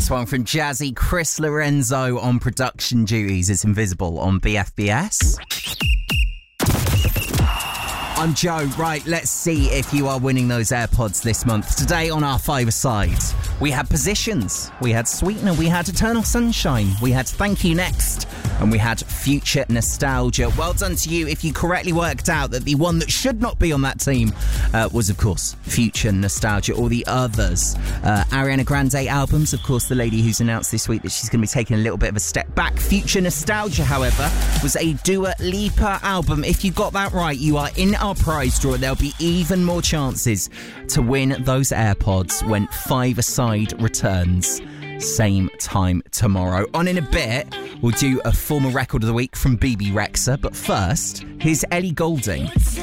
This one from Jazzy, Chris Lorenzo on production duties. It's Invisible on BFBS. I'm Joe. Right, let's see if you are winning those AirPods this month. Today on our five-a-side, we had Positions, we had Sweetener, we had Eternal Sunshine, we had Thank You Next, and we had Future Nostalgia. Well done to you if you correctly worked out that the one that should not be on that team was, of course, Future Nostalgia. All the others, Ariana Grande albums, of course, the lady who's announced this week that she's going to be taking a little bit of a step back. Future Nostalgia, however, was a Dua Lipa album. If you got that right, you are in our prize draw. There'll be even more chances to win those AirPods when five-a-side returns. Same time tomorrow. On in a bit, we'll do a former record of the week from BB Rexha. But first, here's Ellie Goulding.